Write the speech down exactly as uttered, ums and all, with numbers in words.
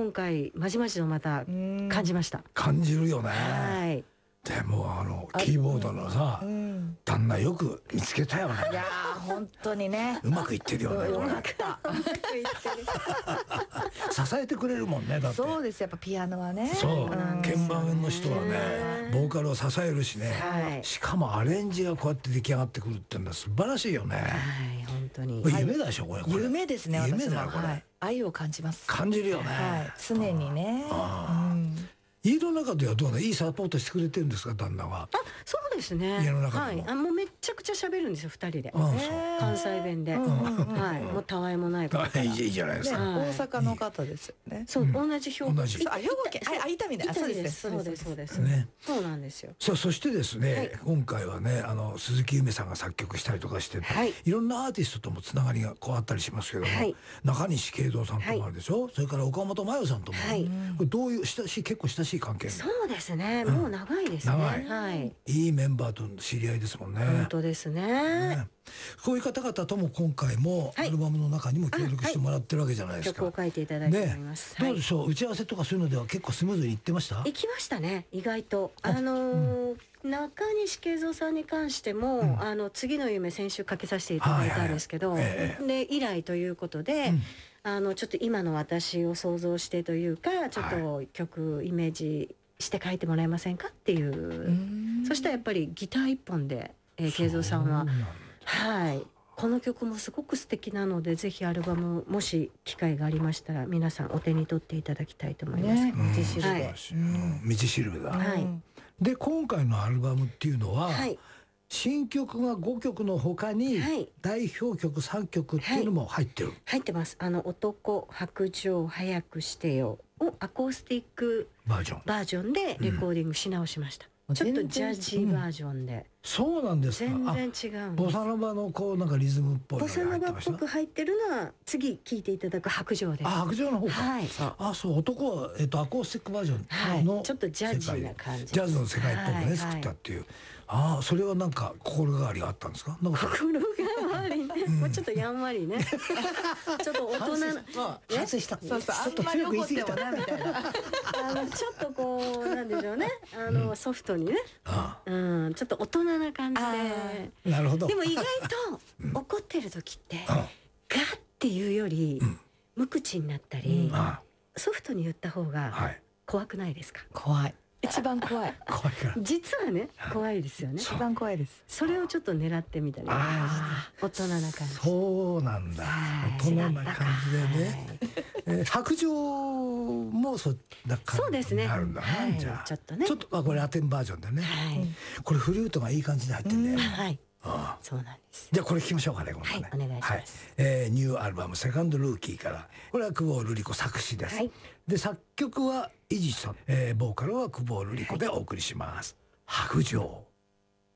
今回まじまじとまた感じました。 感じるよね。 はい。 でもあのキーボードのさ、旦那よく見つけたよね。 いやー本当にね、 うまくいってるよね。 よかった。 支えてくれるもんね。だってそうです、やっぱピアノはね。 そう、鍵盤の人はね、ボーカルを支えるしね。しかもアレンジがこうやって出来上がってくるっていうのは素晴らしいよね。 はい、本当に夢でしょこれ。 夢ですね。 夢だよこれ。 愛を感じます。 感じるよね。 はい、常にね。 家の中ではどうな、いいサポートしてくれてるんですか旦那は。 あ、そうですね。 家の中でも、はい、あ、もうめちゃくちゃ喋るんですよ二人で。関西弁で、はい、もうたわいもないことから。 いいじゃないですか。 大阪の方ですよね。 そう、同じ兵庫。 同じ。 あ、兵庫県。あ、伊丹ね。 そうです、そうです、そうですね。そうなんですよ。 さあ、そしてですね、今回はね、あの鈴木夢さんが作曲したりとかして、いろんなアーティストともつながりがこうあったりしますけども、中西慶三さんともあるでしょ。それから岡本真代さんとも、これどういう親しい、結構親しい関係。 そうですね。もう長いですね。はい。 いいメンバーと知り合いですもんね。 本当ですね。 こういう方々とも今回もアルバムの中にも協力してもらってるわけじゃないですか。 曲を書いていただいております。 どうでしょう、打ち合わせとかそういうのでは結構スムーズにいってました？ 行きましたね、意外と。あの中西慶三さんに関しても、あの次の夢先週かけさせていただいたんですけど、で以来ということで、あのちょっと今の私を想像してというか、ちょっと曲イメージして書いてもらえませんかっていう。そしたらやっぱりギター一本で慶三さんは、はい、この曲もすごく素敵なので、ぜひアルバムもし機会がありましたら皆さんお手に取っていただきたいと思います。 道しるべ。 道しるべだ。で今回のアルバムっていうのは、新曲がごきょくのほかに代表曲さんきょくっていうのも入ってる。 入ってます。あの男白状早くしてよをアコースティックバージョンバージョンでレコーディングし直しました。ちょっとジャジーバージョンで。 そうなんですか。 全然違うんです。 ボサノバのこうなんかリズムっぽいのが入ってました。 ボサノバっぽく入ってるのは次聴いていただく白状です。 あ、白状の方か。はい。あ、そう、男はえっとアコースティックバージョンのちょっとジャジーな感じ。 ジャズの世界っぽくね作ったっていう。ああ、それはなんか心変わりがあったんですか。なんか心変わりね。もうちょっとやんわりね。ちょっと大人な。 反省した。 そうそう、あんまり怒ってもなみたいな。 あのちょっとこうなんでしょうね。あのソフトにね。うん、ちょっと大人な感じで。 なるほど。 でも意外と怒ってる時ってガッっていうより無口になったりソフトに言った方が怖くないですか。 怖い。一番怖い。 怖いから。 実はね、怖いですよね。 一番怖いです。 それをちょっと狙ってみたり。大人な感じ。 そうなんだ。大人な感じでね。白状もそんな感じになるんだね。じゃあちょっとね。ちょっとこれラテンバージョンでね。これフルートがいい感じで入ってんだよ。 はい。そうなんです。 じゃあこれ聞きましょうかね。はい、 お願いします。 えニューアルバムセカンドルーキーから、これは久保瑠璃子作詞です。で作曲は伊地さん、ボーカルは久保瑠璃子でお送りします。白状。